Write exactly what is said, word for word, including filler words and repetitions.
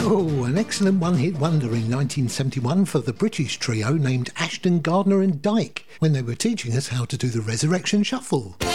Oh, an excellent one-hit wonder in nineteen seventy-one for the British trio named Ashton, Gardner and Dyke when they were teaching us how to do the Resurrection Shuffle.